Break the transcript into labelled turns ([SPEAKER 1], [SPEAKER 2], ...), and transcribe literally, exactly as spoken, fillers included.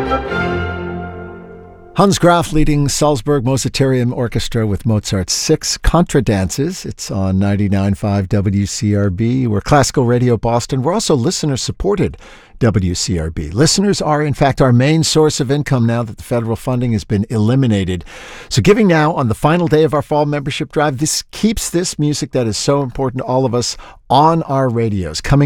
[SPEAKER 1] Hans Graf leading Salzburg Mozarteum Orchestra with Mozart's Six Contra Dances. It's on ninety-nine point five W C R B. We're Classical Radio Boston. We're also listener-supported W C R B. Listeners are, in fact, our main source of income now that the federal funding has been eliminated. So giving now on the final day of our fall membership drive, this keeps this music that is so important to all of us on our radios. Coming